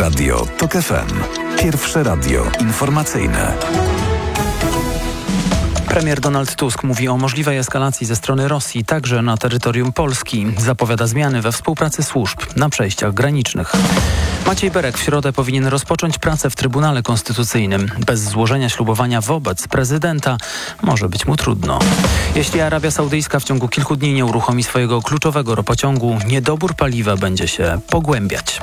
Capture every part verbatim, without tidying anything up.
Radio TOK F M. Pierwsze radio informacyjne. Premier Donald Tusk mówi o możliwej eskalacji ze strony Rosji, także na terytorium Polski. Zapowiada zmiany we współpracy służb na przejściach granicznych. Maciej Berek w środę powinien rozpocząć pracę w Trybunale Konstytucyjnym. Bez złożenia ślubowania wobec prezydenta może być mu trudno. Jeśli Arabia Saudyjska w ciągu kilku dni nie uruchomi swojego kluczowego ropociągu, niedobór paliwa będzie się pogłębiać.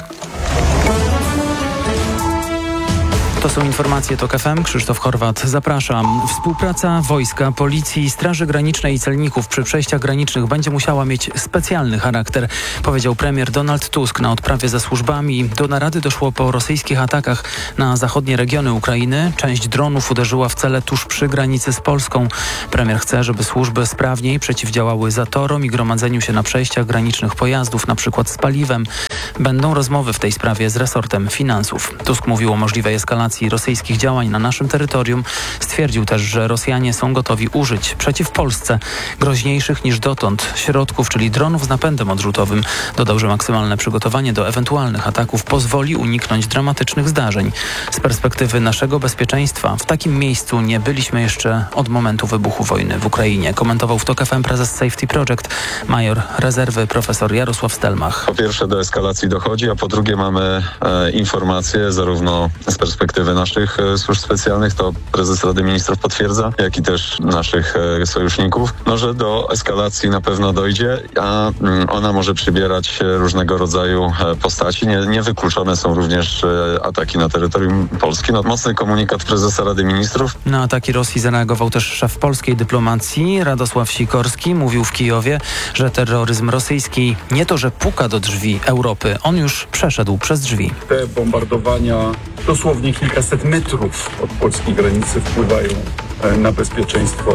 To są informacje TOK F M. Krzysztof Chorwat, zapraszam. Współpraca wojska, policji, Straży Granicznej i celników przy przejściach granicznych będzie musiała mieć specjalny charakter, powiedział premier Donald Tusk na odprawie ze służbami. Do narady doszło po rosyjskich atakach na zachodnie regiony Ukrainy. Część dronów uderzyła w cele tuż przy granicy z Polską. Premier chce, żeby służby sprawniej przeciwdziałały zatorom i gromadzeniu się na przejściach granicznych pojazdów, na przykład z paliwem. Będą rozmowy w tej sprawie z resortem finansów. Tusk mówił o możliwej eskalacji rosyjskich działań na naszym terytorium. Stwierdził też, że Rosjanie są gotowi użyć przeciw Polsce groźniejszych niż dotąd środków, czyli dronów z napędem odrzutowym. Dodał, że maksymalne przygotowanie do ewentualnych ataków pozwoli uniknąć dramatycznych zdarzeń. Z perspektywy naszego bezpieczeństwa w takim miejscu nie byliśmy jeszcze od momentu wybuchu wojny w Ukrainie. Komentował w TOK F M prezes Safety Project, major rezerwy profesor Jarosław Stelmach. Po pierwsze do eskalacji dochodzi, a po drugie mamy e, informacje zarówno z perspektywy naszych e, służb specjalnych, to prezes Rady Ministrów potwierdza, jak i też naszych e, sojuszników, no, że do eskalacji na pewno dojdzie, a mm, ona może przybierać różnego rodzaju e, postaci. Nie, niewykluczone są również e, ataki na terytorium Polski. No, mocny komunikat prezesa Rady Ministrów. Na ataki Rosji zareagował też szef polskiej dyplomacji Radosław Sikorski. Mówił w Kijowie, że terroryzm rosyjski nie to, że puka do drzwi Europy, on już przeszedł przez drzwi. Te bombardowania dosłownie kilkaset metrów od polskiej granicy wpływają na bezpieczeństwo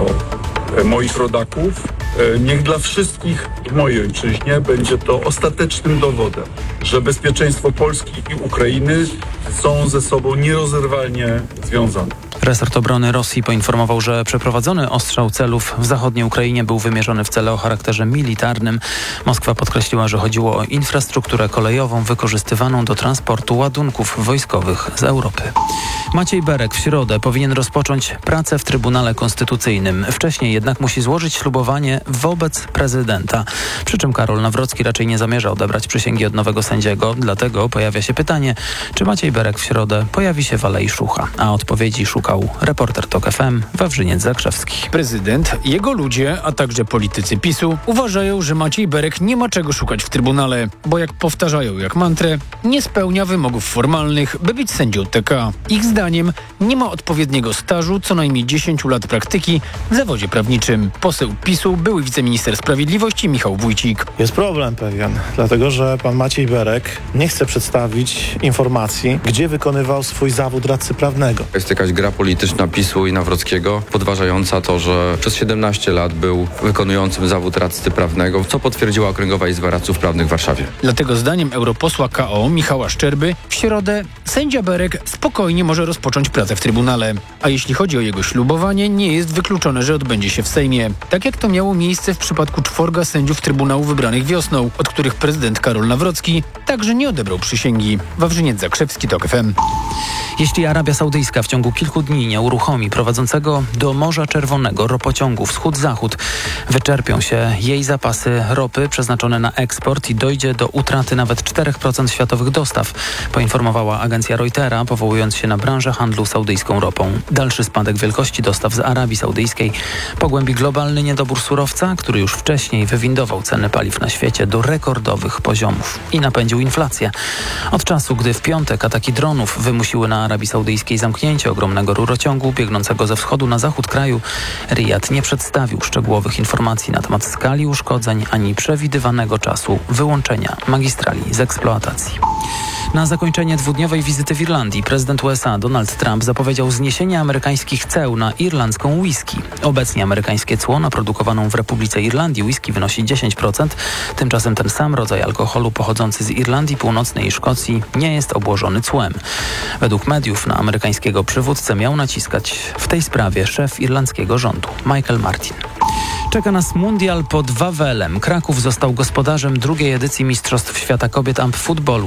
moich rodaków. Niech dla wszystkich w mojej ojczyźnie będzie to ostatecznym dowodem, że bezpieczeństwo Polski i Ukrainy są ze sobą nierozerwalnie związane. Resort Obrony Rosji poinformował, że przeprowadzony ostrzał celów w zachodniej Ukrainie był wymierzony w cele o charakterze militarnym. Moskwa podkreśliła, że chodziło o infrastrukturę kolejową wykorzystywaną do transportu ładunków wojskowych z Europy. Maciej Berek w środę powinien rozpocząć pracę w Trybunale Konstytucyjnym. Wcześniej jednak musi złożyć ślubowanie wobec prezydenta. Przy czym Karol Nawrocki raczej nie zamierza odebrać przysięgi od nowego sędziego. Dlatego pojawia się pytanie, czy Maciej Berek w środę pojawi się w Alei Szucha. A odpowiedzi szukał reporter TOK F M Wawrzyniec Zakrzewski. Prezydent, jego ludzie, a także politycy PiSu uważają, że Maciej Berek nie ma czego szukać w Trybunale, bo jak powtarzają jak mantrę, nie spełnia wymogów formalnych, by być sędzią T K. Ich zdaniem nie ma odpowiedniego stażu, co najmniej dziesięć lat praktyki w zawodzie prawniczym. Poseł PiSu, były wiceminister sprawiedliwości Michał Wójcik. Jest problem pewien, dlatego że pan Maciej Berek nie chce przedstawić informacji, gdzie wykonywał swój zawód radcy prawnego. Jest jakaś gra polityczna PiSu i Nawrockiego, podważająca to, że przez siedemnaście lat był wykonującym zawód radcy prawnego, co potwierdziła Okręgowa Izba Radców Prawnych w Warszawie. Dlatego zdaniem europosła K O Michała Szczerby w środę sędzia Berek spokojnie może rozpocząć pracę w Trybunale. A jeśli chodzi o jego ślubowanie, nie jest wykluczone, że odbędzie się w Sejmie. Tak jak to miało miejsce w przypadku czworga sędziów Trybunału wybranych wiosną, od których prezydent Karol Nawrocki także nie odebrał przysięgi. Wawrzyniec Zakrzewski, TOK F M. Jeśli Arabia Saudyjska w ciągu kilku dni nie uruchomi prowadzącego do Morza Czerwonego ropociągu wschód-zachód, wyczerpią się jej zapasy ropy przeznaczone na eksport i dojdzie do utraty nawet cztery procent światowych dostaw, poinformowała agencja Reutera, powołując się na branżę handlu saudyjską ropą. Dalszy spadek wielkości dostaw z Arabii Saudyjskiej pogłębi globalny niedobór surowca, który już wcześniej wywindował ceny paliw na świecie do rekordowych poziomów i napędził inflację. Od czasu, gdy w piątek ataki dronów wymusiły na Arabii Saudyjskiej zamknięcie ogromnego rurociągu biegnącego ze wschodu na zachód kraju, Rijad nie przedstawił szczegółowych informacji na temat skali uszkodzeń ani przewidywanego czasu wyłączenia magistrali z eksploatacji. Na zakończenie dwudniowej wizyty w Irlandii prezydent U S A Donald Trump zapowiedział zniesienie amerykańskich ceł na irlandzką whisky. Obecnie amerykańskie cło na produkowaną w Republice Irlandii whisky wynosi dziesięć procent. Tymczasem ten sam rodzaj alkoholu pochodzący z Irlandii Północnej i Szkocji nie jest obłożony cłem. Według mediów na amerykańskiego przywódcę miał naciskać w tej sprawie szef irlandzkiego rządu Michael Martin. Czeka nas mundial pod Wawelem. Kraków został gospodarzem drugiej edycji Mistrzostw Świata Kobiet Amp Futbolu.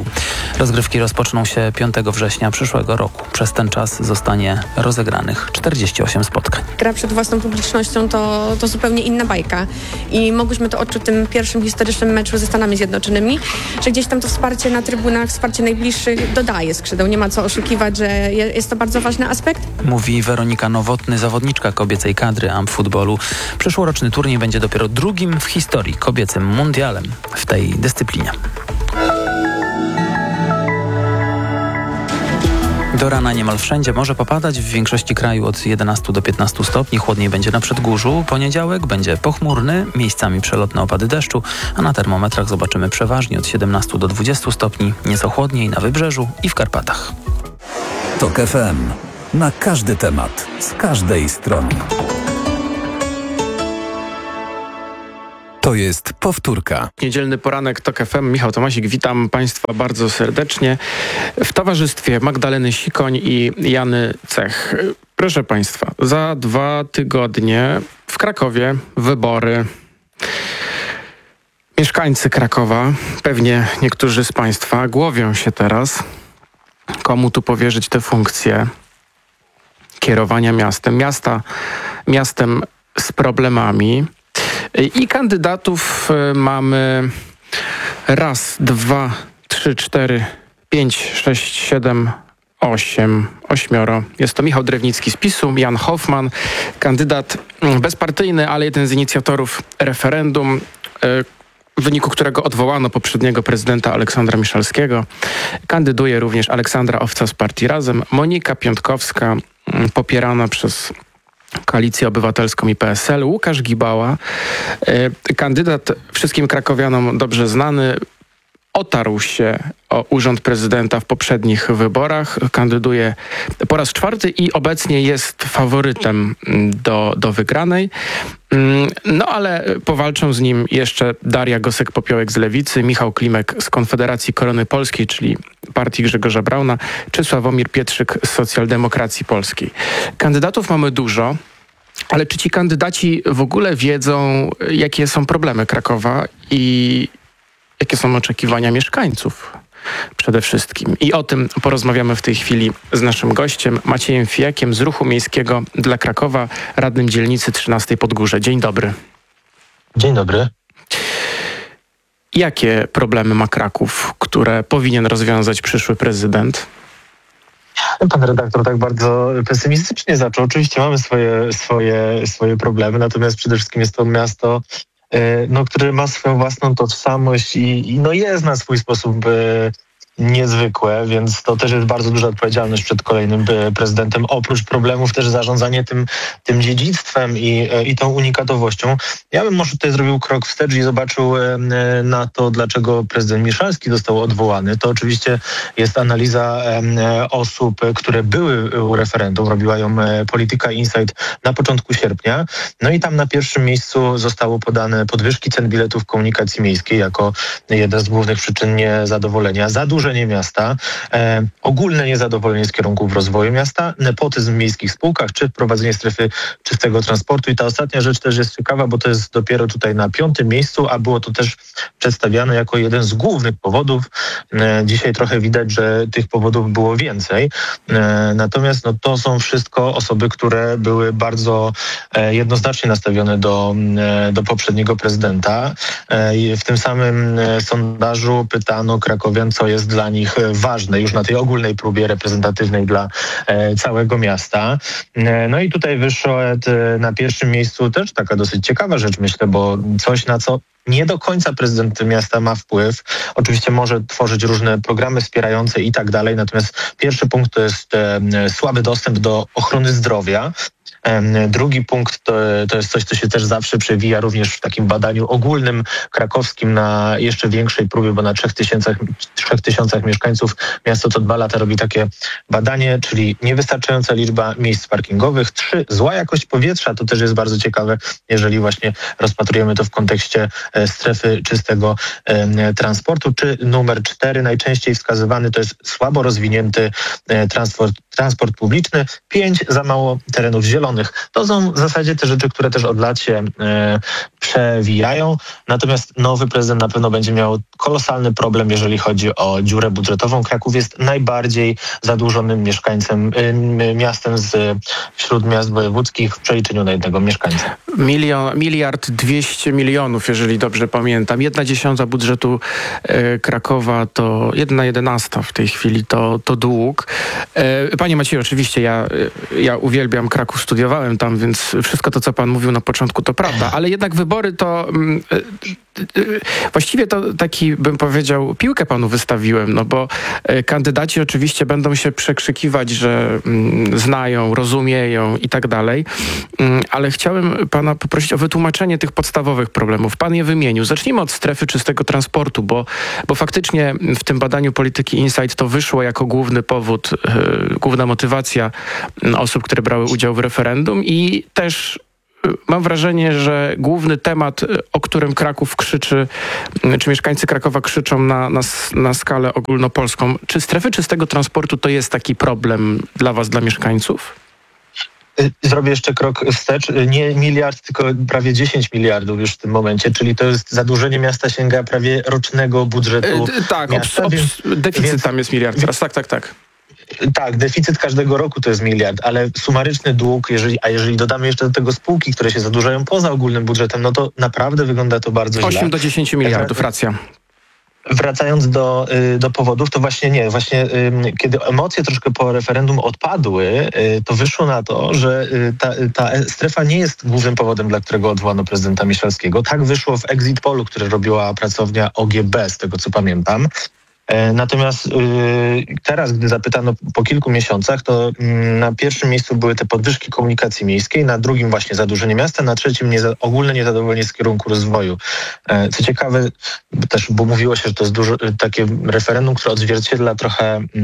Rozgrywki rozpoczną się piątego września przyszłego roku. Przez ten czas zostanie rozegranych czterdzieści osiem spotkań. Gra przed własną publicznością to, to zupełnie inna bajka i mogłyśmy to odczuć w tym pierwszym historycznym meczu ze Stanami Zjednoczonymi, że gdzieś tam to wsparcie na trybunach, wsparcie najbliższych dodaje skrzydeł. Nie ma co oszukiwać, że jest to bardzo ważny aspekt. Mówi Weronika Nowotny, zawodniczka kobiecej kadry Amfutbolu. Przyszłoroczny turniej będzie dopiero drugim w historii kobiecym mundialem w tej dyscyplinie. Do rana niemal wszędzie może popadać, w większości kraju od jedenastu do piętnastu stopni. Chłodniej będzie na Przedgórzu. Poniedziałek będzie pochmurny, miejscami przelotne opady deszczu, a na termometrach zobaczymy przeważnie od siedemnastu do dwudziestu stopni, nieco chłodniej na Wybrzeżu i w Karpatach. TOK F M. Na każdy temat, z każdej strony. To jest powtórka. Niedzielny poranek TOK F M. Michał Tomasik, witam Państwa bardzo serdecznie w towarzystwie Magdaleny Sikoń i Jany Cech. Proszę Państwa, za dwa tygodnie w Krakowie wybory. Mieszkańcy Krakowa, pewnie niektórzy z Państwa, głowią się teraz, komu tu powierzyć tę funkcję kierowania miastem. Miasta, miastem z problemami. I kandydatów mamy raz, dwa, trzy, cztery, pięć, sześć, siedem, osiem, ośmioro. Jest to Michał Drewnicki z PiSu, Jan Hoffman, kandydat bezpartyjny, ale jeden z inicjatorów referendum, w wyniku którego odwołano poprzedniego prezydenta Aleksandra Miszalskiego. Kandyduje również Aleksandra Owca z partii Razem, Monika Piątkowska, popierana przez Koalicję Obywatelską i P S L, Łukasz Gibała, kandydat wszystkim krakowianom dobrze znany, otarł się o urząd prezydenta w poprzednich wyborach, kandyduje po raz czwarty i obecnie jest faworytem do, do wygranej. No ale powalczą z nim jeszcze Daria Gosek-Popiołek z Lewicy, Michał Klimek z Konfederacji Korony Polskiej, czyli partii Grzegorza Brauna, czy Sławomir Pietrzyk z Socjaldemokracji Polskiej. Kandydatów mamy dużo, ale czy ci kandydaci w ogóle wiedzą, jakie są problemy Krakowa i jakie są oczekiwania mieszkańców przede wszystkim? I o tym porozmawiamy w tej chwili z naszym gościem, Maciejem Fijakiem z Ruchu Miejskiego dla Krakowa, radnym dzielnicy trzynastej Podgórze. Dzień dobry. Dzień dobry. Jakie problemy ma Kraków, które powinien rozwiązać przyszły prezydent? Pan redaktor tak bardzo pesymistycznie zaczął. Oczywiście mamy swoje, swoje, swoje problemy, natomiast przede wszystkim jest to miasto, no, które ma swoją własną tożsamość i, i no, jest na swój sposób e, niezwykłe, więc to też jest bardzo duża odpowiedzialność przed kolejnym prezydentem. Oprócz problemów też zarządzanie tym, tym dziedzictwem i, i tą unikatowością. Ja bym może tutaj zrobił krok wstecz i zobaczył na to, dlaczego prezydent Miszalski został odwołany. To oczywiście jest analiza osób, które były u referendum. Robiła ją Polityka Insight na początku sierpnia. No i tam na pierwszym miejscu zostało podane podwyżki cen biletów komunikacji miejskiej jako jeden z głównych przyczyn niezadowolenia. Zadłużenie miasta, e, ogólne niezadowolenie z kierunków rozwoju miasta, nepotyzm w miejskich spółkach, czy wprowadzenie strefy czystego transportu. I ta ostatnia rzecz też jest ciekawa, bo to jest dopiero tutaj na piątym miejscu, a było to też przedstawiane jako jeden z głównych powodów. E, dzisiaj trochę widać, że tych powodów było więcej. E, natomiast no, to są wszystko osoby, które były bardzo e, jednoznacznie nastawione do, e, do poprzedniego prezydenta. E, i w tym samym e, sondażu pytano krakowian, co jest dla nich ważne już na tej ogólnej próbie reprezentatywnej dla e, całego miasta. E, no i tutaj wyszło e, na pierwszym miejscu też taka dosyć ciekawa rzecz, myślę, bo coś, na co nie do końca prezydent miasta ma wpływ. Oczywiście może tworzyć różne programy wspierające i tak dalej, natomiast pierwszy punkt to jest e, słaby dostęp do ochrony zdrowia. Drugi punkt to, to jest coś, co się też zawsze przewija również w takim badaniu ogólnym krakowskim na jeszcze większej próbie, bo na trzech tysiącach, trzech tysiącach mieszkańców miasto co dwa lata robi takie badanie, czyli niewystarczająca liczba miejsc parkingowych. Trzy, zła jakość powietrza, to też jest bardzo ciekawe, jeżeli właśnie rozpatrujemy to w kontekście strefy czystego transportu. Czy numer cztery, najczęściej wskazywany, to jest słabo rozwinięty transport, transport publiczny. Pięć, za mało terenów zielonych. To są w zasadzie te rzeczy, które też od lat się e, przewijają. Natomiast nowy prezydent na pewno będzie miał kolosalny problem, jeżeli chodzi o dziurę budżetową. Kraków jest najbardziej zadłużonym mieszkańcem, y, miastem z wśród miast wojewódzkich w przeliczeniu na jednego mieszkańca. Milion, miliard dwieście milionów, jeżeli dobrze pamiętam. Jedna dziesiąta budżetu e, Krakowa to jedna jedenasta w tej chwili to, to dług. E, panie Macieju, oczywiście ja, ja uwielbiam Kraków, studiowałem tam, więc wszystko to, co pan mówił na początku, to prawda, ale jednak wybory to mm, e, e, właściwie to taki, bym powiedział, piłkę panu wystawiłem, no bo e, kandydaci oczywiście będą się przekrzykiwać, że mm, znają, rozumieją i tak dalej, mm, ale chciałem pana poprosić o wytłumaczenie tych podstawowych problemów. Pan je wymienił. Zacznijmy od strefy czystego transportu, bo, bo faktycznie w tym badaniu Polityki Insight to wyszło jako główny powód, yy, główna motywacja osób, które brały udział w referendum i też mam wrażenie, że główny temat, o którym Kraków krzyczy, czy mieszkańcy Krakowa krzyczą na, na, na skalę ogólnopolską. Czy strefy czystego transportu to jest taki problem dla was, dla mieszkańców? Zrobię jeszcze krok wstecz. Nie miliard, tylko prawie dziesięć miliardów już w tym momencie, czyli to jest zadłużenie miasta sięga prawie rocznego budżetu e, Tak, miasta, obs, więc, obs, deficyt więc, tam jest miliard teraz, tak, tak, tak. Tak, deficyt każdego roku to jest miliard, ale sumaryczny dług, jeżeli, a jeżeli dodamy jeszcze do tego spółki, które się zadłużają poza ogólnym budżetem, no to naprawdę wygląda to bardzo źle. osiem do dziesięciu miliardów, racja. Wracając do, do powodów, to właśnie nie. Właśnie kiedy emocje troszkę po referendum odpadły, to wyszło na to, że ta, ta strefa nie jest głównym powodem, dla którego odwołano prezydenta Mieszalskiego. Tak wyszło w exit pollu, które robiła pracownia O G B, z tego co pamiętam. Natomiast yy, teraz, gdy zapytano po kilku miesiącach, to yy, na pierwszym miejscu były te podwyżki komunikacji miejskiej, na drugim właśnie zadłużenie miasta, na trzecim nieza- ogólne niezadowolenie z kierunku rozwoju. E, co ciekawe, też bo mówiło się, że to jest dużo, takie referendum, które odzwierciedla trochę yy,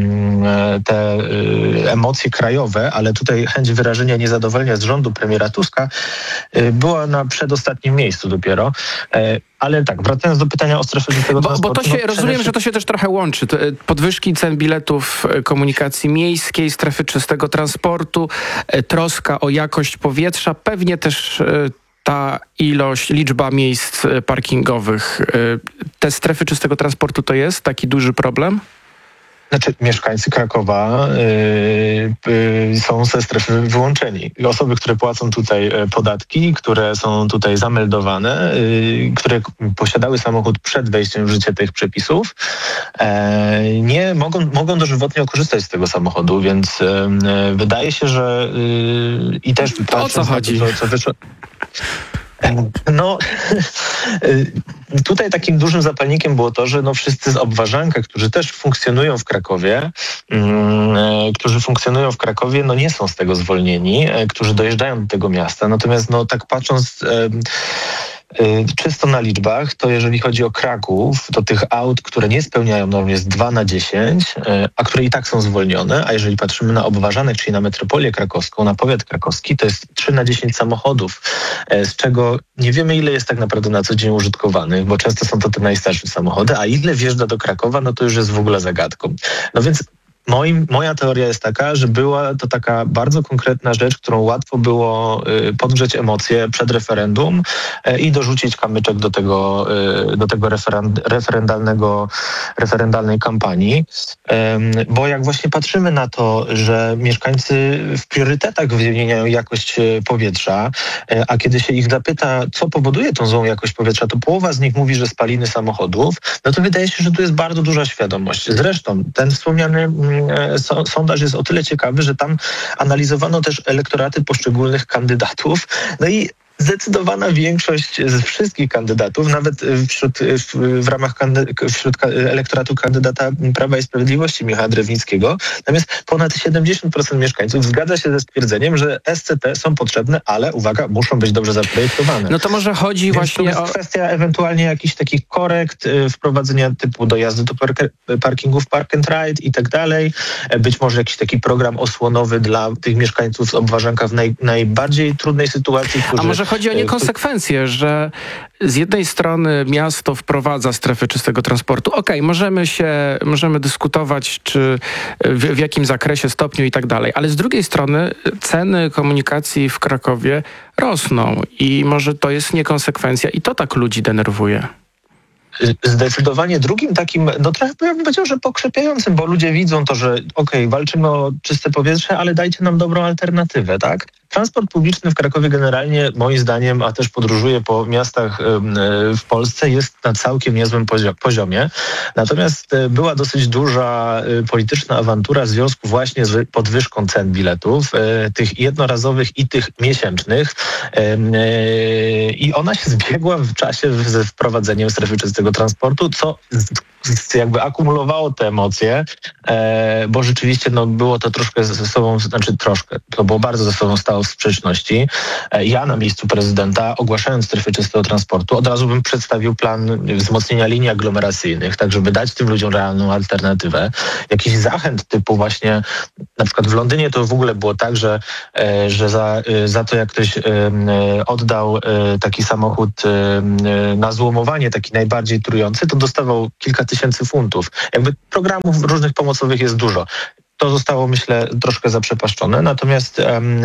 te yy, emocje krajowe, ale tutaj chęć wyrażenia niezadowolenia z rządu premiera Tuska yy, była na przedostatnim miejscu dopiero. E, Ale tak, wracając do pytania o strefę czystego bo, transportu. Bo to się, no, rozumiem, że to się też trochę łączy. Podwyżki cen biletów komunikacji miejskiej, strefy czystego transportu, troska o jakość powietrza, pewnie też ta ilość, liczba miejsc parkingowych. Te strefy czystego transportu to jest taki duży problem? Znaczy mieszkańcy Krakowa yy, yy, są ze strefy wyłączeni. Osoby, które płacą tutaj podatki, które są tutaj zameldowane, yy, które posiadały samochód przed wejściem w życie tych przepisów, yy, nie mogą, mogą dożywotnio korzystać z tego samochodu, więc yy, wydaje się, że yy, i też to o co chodzi? To, co wyszło. No, tutaj takim dużym zapalnikiem było to, że no wszyscy z Obwarzanka, którzy też funkcjonują w Krakowie, mm, którzy funkcjonują w Krakowie, no nie są z tego zwolnieni, którzy dojeżdżają do tego miasta. Natomiast no tak patrząc e, e, czysto na liczbach, to jeżeli chodzi o Kraków, to tych aut, które nie spełniają norm jest dwa na dziesięć, e, a które i tak są zwolnione, a jeżeli patrzymy na Obwarzanek, czyli na metropolię krakowską, na powiat krakowski, to jest trzy na dziesięć samochodów, e, z czego nie wiemy, ile jest tak naprawdę na co dzień użytkowanych, bo często są to te najstarsze samochody, a ile wjeżdża do Krakowa, no to już jest w ogóle zagadką. No więc Moim, moja teoria jest taka, że była to taka bardzo konkretna rzecz, którą łatwo było y, podgrzeć emocje przed referendum y, i dorzucić kamyczek do tego, y, do tego referend, referendalnego, referendalnej kampanii. Y, bo jak właśnie patrzymy na to, że mieszkańcy w priorytetach wymieniają jakość powietrza, y, a kiedy się ich zapyta, co powoduje tą złą jakość powietrza, to połowa z nich mówi, że spaliny samochodów, no to wydaje się, że tu jest bardzo duża świadomość. Zresztą ten wspomniany sondaż jest o tyle ciekawy, że tam analizowano też elektoraty poszczególnych kandydatów. No i zdecydowana większość z wszystkich kandydatów, nawet wśród, w, w ramach kandy, wśród elektoratu kandydata Prawa i Sprawiedliwości Michała Drewnickiego, natomiast ponad siedemdziesiąt procent mieszkańców zgadza się ze stwierdzeniem, że S C T są potrzebne, ale uwaga, muszą być dobrze zaprojektowane. No to może chodzi Więc właśnie to jest o... kwestia ewentualnie jakichś takich korekt, y, wprowadzenia typu dojazdu do park, parkingów park and ride i tak dalej. Być może jakiś taki program osłonowy dla tych mieszkańców z Obwarzanka w naj, najbardziej trudnej sytuacji, którzy... A może chodzi o niekonsekwencje, że z jednej strony miasto wprowadza strefy czystego transportu. Okej, okay, możemy się, możemy dyskutować, czy w, w jakim zakresie, stopniu i tak dalej, ale z drugiej strony ceny komunikacji w Krakowie rosną i może to jest niekonsekwencja i to tak ludzi denerwuje. Zdecydowanie drugim takim, no trochę bym powiedział, że pokrzepiającym, bo ludzie widzą to, że okej, okay, walczymy o czyste powietrze, ale dajcie nam dobrą alternatywę, tak? Transport publiczny w Krakowie generalnie, moim zdaniem, a też podróżuję po miastach w Polsce, jest na całkiem niezłym poziomie. Natomiast była dosyć duża polityczna awantura w związku właśnie z podwyżką cen biletów, tych jednorazowych i tych miesięcznych. I ona się zbiegła w czasie ze wprowadzeniem strefy czystego transportu, co jakby akumulowało te emocje, bo rzeczywiście no, było to troszkę ze sobą, znaczy troszkę, to było bardzo ze sobą stało w sprzeczności. Ja na miejscu prezydenta, ogłaszając strefy czystego transportu, od razu bym przedstawił plan wzmocnienia linii aglomeracyjnych, tak żeby dać tym ludziom realną alternatywę. Jakiś zachęt typu właśnie, na przykład w Londynie to w ogóle było tak, że, że za, za to jak ktoś oddał taki samochód na złomowanie, taki najbardziej trujący, to dostawał kilka tysięcy funtów. Jakby programów różnych pomocowych jest dużo. To zostało, myślę, troszkę zaprzepaszczone. Natomiast um,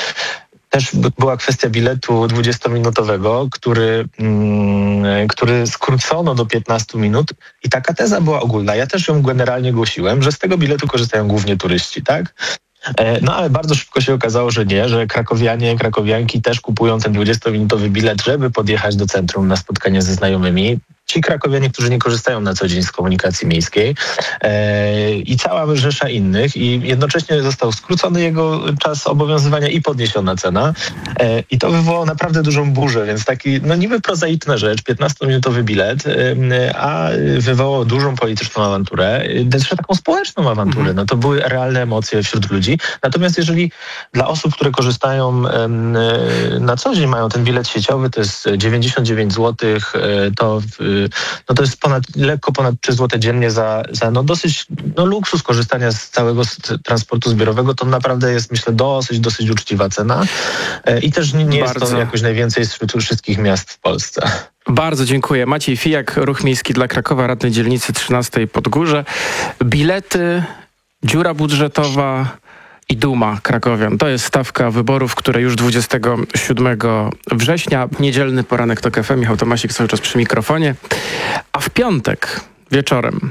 też była kwestia biletu dwudziestominutowego, który, um, który skrócono do piętnastu minut i taka teza była ogólna. Ja też ją generalnie głosiłem, że z tego biletu korzystają głównie turyści, tak? No ale bardzo szybko się okazało, że nie, że krakowianie, krakowianki też kupują ten dwudziestominutowy bilet, żeby podjechać do centrum na spotkanie ze znajomymi. Ci krakowianie, którzy nie korzystają na co dzień z komunikacji miejskiej e, i cała rzesza innych i jednocześnie został skrócony jego czas obowiązywania i podniesiona cena e, i to wywołało naprawdę dużą burzę, więc taki no niby prozaiczna rzecz, piętnastominutowy bilet, e, a wywołało dużą polityczną awanturę, też taką społeczną awanturę, no to były realne emocje wśród ludzi, natomiast jeżeli dla osób, które korzystają e, na co dzień, mają ten bilet sieciowy, to jest dziewięćdziesiąt dziewięć złotych, e, to w, no to jest ponad, lekko ponad trzy złote dziennie za, za no dosyć no luksus korzystania z całego transportu zbiorowego. To naprawdę jest, myślę, dosyć, dosyć uczciwa cena i też nie, nie jest to jakoś najwięcej z wszystkich miast w Polsce. Bardzo dziękuję. Maciej Fijak, Ruch Miejski dla Krakowa, radny dzielnicy trzynastej Podgórze. Bilety, dziura budżetowa i duma krakowian. To jest stawka wyborów, które już dwudziestego siódmego września. Niedzielny poranek TOK F M. Michał Tomasik cały czas przy mikrofonie. A w piątek wieczorem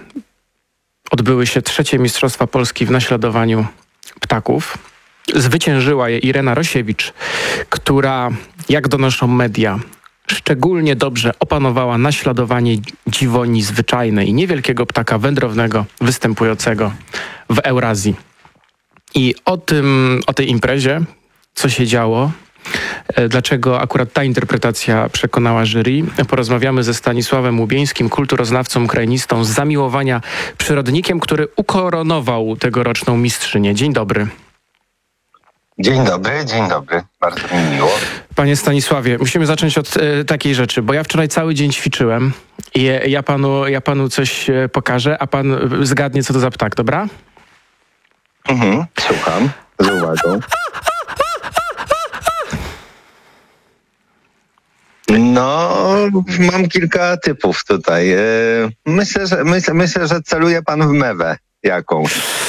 odbyły się trzecie Mistrzostwa Polski w naśladowaniu ptaków. Zwyciężyła je Irena Rosiewicz, która, jak donoszą media, szczególnie dobrze opanowała naśladowanie dziwoni zwyczajnej, niewielkiego ptaka wędrownego występującego w Eurazji. I o tym, o tej imprezie, co się działo, dlaczego akurat ta interpretacja przekonała jury, porozmawiamy ze Stanisławem Łubieńskim, kulturoznawcą, ukrainistą z zamiłowania przyrodnikiem, który ukoronował tegoroczną mistrzynię. Dzień dobry. Dzień dobry, dzień dobry. Bardzo mi miło. Panie Stanisławie, musimy zacząć od e, takiej rzeczy, bo ja wczoraj cały dzień ćwiczyłem i ja panu, ja panu coś e, pokażę, a pan zgadnie, co to za ptak, dobra? Mhm, słucham, z uwagą. No, mam kilka typów tutaj. Myślę, że, myślę, myślę, że celuje pan w mewę jakąś.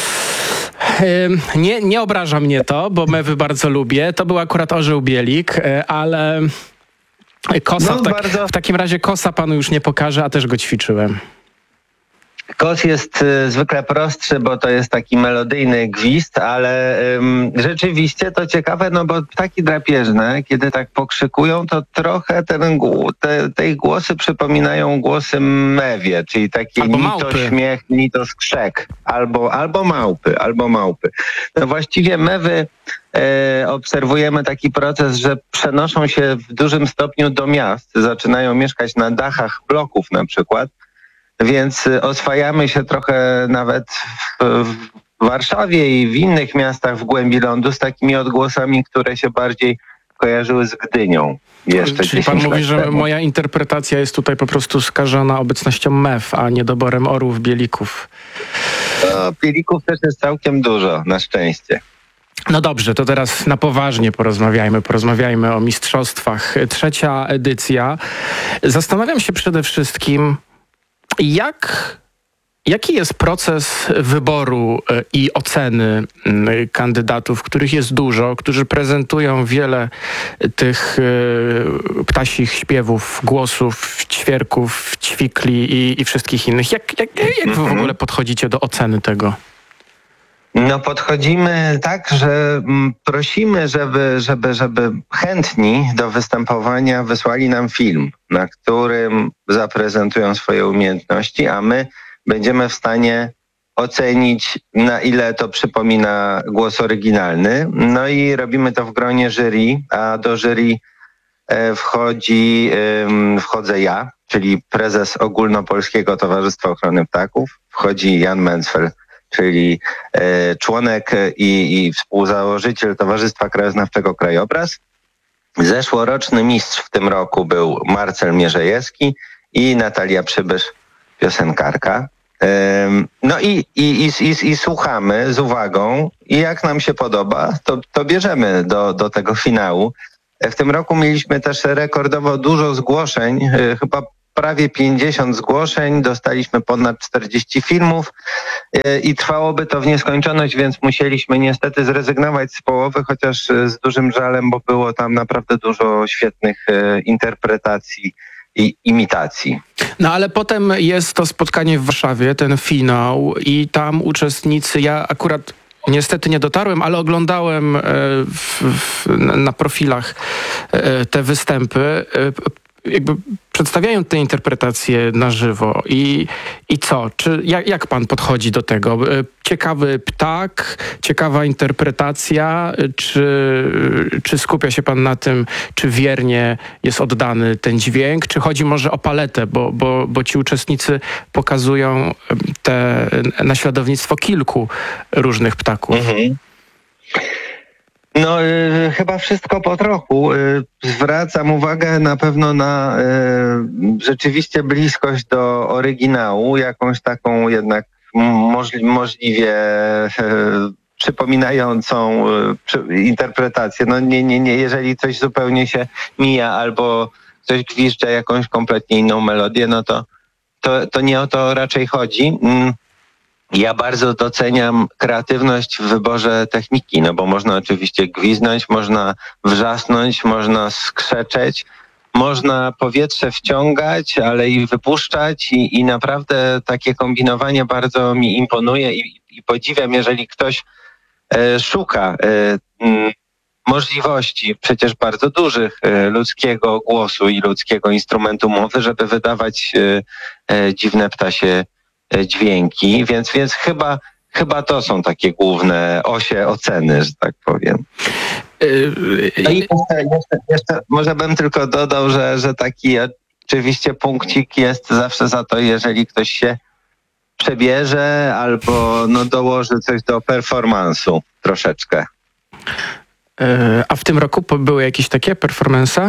Nie, nie obraża mnie to, bo mewy bardzo lubię. To był akurat orzeł bielik, ale kosa, no, w, tak, bardzo... w takim razie kosa panu już nie pokażę, a też go ćwiczyłem. Kos jest y, zwykle prostszy, bo to jest taki melodyjny gwizd, ale ym, rzeczywiście to ciekawe, no bo ptaki drapieżne, kiedy tak pokrzykują, to trochę ten, te, te ich głosy przypominają głosy mewie, czyli takie albo ni małpy. To śmiech, ni to skrzek, albo, albo małpy, albo małpy. No właściwie mewy e, obserwujemy taki proces, że przenoszą się w dużym stopniu do miast, zaczynają mieszkać na dachach bloków na przykład. Więc oswajamy się trochę nawet w, w Warszawie i w innych miastach w głębi lądu z takimi odgłosami, które się bardziej kojarzyły z Gdynią. Jeszcze Czyli pan mówi, że temu. Moja interpretacja jest tutaj po prostu skażona obecnością mew, a niedoborem orłów, bielików. No, bielików też jest całkiem dużo, na szczęście. No dobrze, to teraz na poważnie porozmawiajmy. Porozmawiajmy o mistrzostwach. Trzecia edycja. Zastanawiam się przede wszystkim, jak... Jaki jest proces wyboru i oceny kandydatów, których jest dużo, którzy prezentują wiele tych ptasich śpiewów, głosów, ćwierków, ćwikli i, i wszystkich innych? Jak, jak, jak wy w ogóle podchodzicie do oceny tego? No podchodzimy tak, że prosimy, żeby, żeby, żeby chętni do występowania wysłali nam film, na którym zaprezentują swoje umiejętności, a my będziemy w stanie ocenić, na ile to przypomina głos oryginalny. No i robimy to w gronie jury, a do jury wchodzi, wchodzę ja, czyli prezes Ogólnopolskiego Towarzystwa Ochrony Ptaków, wchodzi Jan Mencfel, czyli członek i, i współzałożyciel Towarzystwa Krajoznawczego Krajobraz. Zeszłoroczny mistrz w tym roku był Marcel Mierzejewski i Natalia Przybysz, piosenkarka. No i, i, i, i, i słuchamy z uwagą i jak nam się podoba, to, to bierzemy do, do tego finału. W tym roku mieliśmy też rekordowo dużo zgłoszeń, chyba prawie pięćdziesiąt zgłoszeń, dostaliśmy ponad czterdzieści filmów i trwałoby to w nieskończoność, więc musieliśmy niestety zrezygnować z połowy, chociaż z dużym żalem, bo było tam naprawdę dużo świetnych interpretacji i imitacji. No ale potem jest to spotkanie w Warszawie, ten finał i tam uczestnicy, ja akurat niestety nie dotarłem, ale oglądałem w, w, na profilach te występy, jakby przedstawiają te interpretacje na żywo i, i co? Czy, jak, jak pan podchodzi do tego? Ciekawy ptak, ciekawa interpretacja, czy, czy skupia się pan na tym, czy wiernie jest oddany ten dźwięk, czy chodzi może o paletę, bo, bo, bo ci uczestnicy pokazują te naśladownictwo kilku różnych ptaków. Mhm. No y, chyba wszystko po trochu. Y, zwracam uwagę na pewno na y, rzeczywiście bliskość do oryginału, jakąś taką jednak możli, możliwie y, przypominającą y, interpretację. No nie, nie, nie, jeżeli coś zupełnie się mija albo ktoś gwizdże jakąś kompletnie inną melodię, no to, to, to nie o to raczej chodzi. Mm. Ja bardzo doceniam kreatywność w wyborze techniki, no bo można oczywiście gwizdnąć, można wrzasnąć, można skrzeczeć, można powietrze wciągać, ale i wypuszczać i, i naprawdę takie kombinowanie bardzo mi imponuje i, i podziwiam, jeżeli ktoś e, szuka e, m, możliwości przecież bardzo dużych e, ludzkiego głosu i ludzkiego instrumentu mowy, żeby wydawać e, e, dziwne ptasie dźwięki, więc, więc chyba, chyba to są takie główne osie oceny, że tak powiem. No i jeszcze, jeszcze, jeszcze może bym tylko dodał, że, że taki oczywiście punkcik jest zawsze za to, jeżeli ktoś się przebierze albo no, dołoży coś do performansu troszeczkę. A w tym roku były jakieś takie performance'y?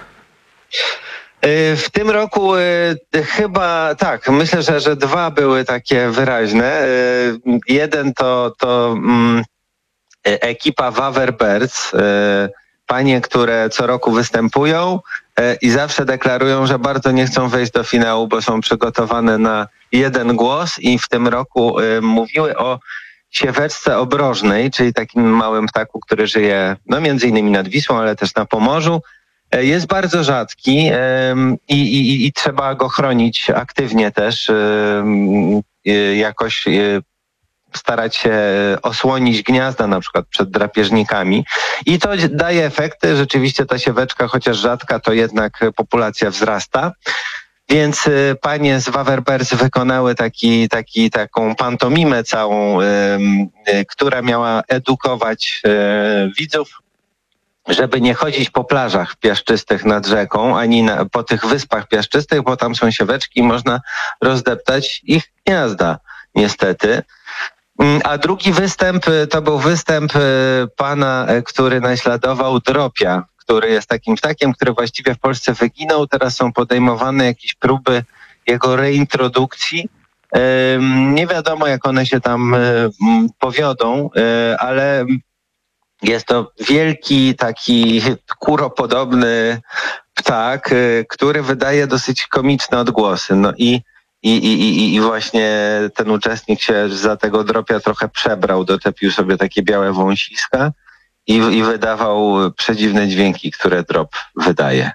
W tym roku y, chyba tak, myślę, że, że dwa były takie wyraźne. Y, jeden to, to y, ekipa Waverbirds, y, panie, które co roku występują y, i zawsze deklarują, że bardzo nie chcą wejść do finału, bo są przygotowane na jeden głos i w tym roku y, mówiły o sieweczce obrożnej, czyli takim małym ptaku, który żyje no między innymi nad Wisłą, ale też na Pomorzu. Jest bardzo rzadki um, i, i, i trzeba go chronić aktywnie też, um, jakoś um, starać się osłonić gniazda na przykład przed drapieżnikami i to daje efekty. Rzeczywiście ta sieweczka, chociaż rzadka, to jednak populacja wzrasta. Więc y, panie z Waverbirds wykonały taki, taki, taką pantomimę całą, y, y, która miała edukować y, widzów, żeby nie chodzić po plażach piaszczystych nad rzeką, ani na, po tych wyspach piaszczystych, bo tam są sieweczki i można rozdeptać ich gniazda, niestety. A drugi występ to był występ pana, który naśladował dropia, który jest takim ptakiem, który właściwie w Polsce wyginął. Teraz są podejmowane jakieś próby jego reintrodukcji. Nie wiadomo, jak one się tam powiodą, ale Jest to wielki, taki kuropodobny ptak, który wydaje dosyć komiczne odgłosy. No i, i, i, i właśnie ten uczestnik się za tego dropia trochę przebrał, doczepił sobie takie białe wąsiska i, i wydawał przedziwne dźwięki, które drop wydaje.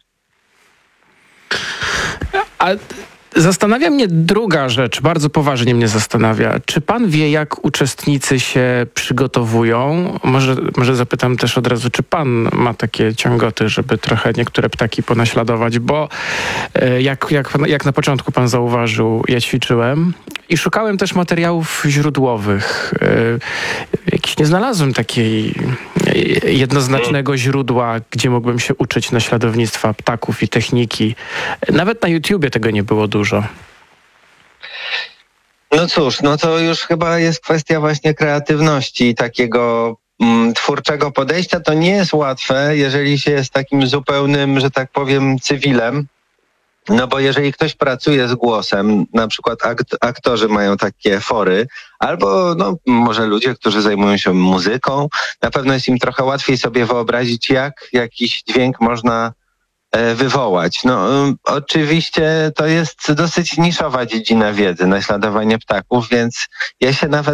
A zastanawia mnie druga rzecz, bardzo poważnie mnie zastanawia. Czy pan wie, jak uczestnicy się przygotowują? Może, może zapytam też od razu, czy pan ma takie ciągoty, żeby trochę niektóre ptaki ponaśladować, bo jak, jak, jak na początku pan zauważył, ja ćwiczyłem i szukałem też materiałów źródłowych. Jakiś nie znalazłem takiej jednoznacznego źródła, gdzie mógłbym się uczyć naśladownictwa ptaków i techniki. Nawet na YouTubie tego nie było dużo. No cóż, no to już chyba jest kwestia właśnie kreatywności i takiego mm, twórczego podejścia. To nie jest łatwe, jeżeli się jest takim zupełnym, że tak powiem, cywilem. No bo jeżeli ktoś pracuje z głosem, na przykład akt, aktorzy mają takie fory, albo no, może ludzie, którzy zajmują się muzyką, na pewno jest im trochę łatwiej sobie wyobrazić, jak jakiś dźwięk można e, wywołać. No oczywiście to jest dosyć niszowa dziedzina wiedzy, naśladowanie ptaków, więc ja się nawet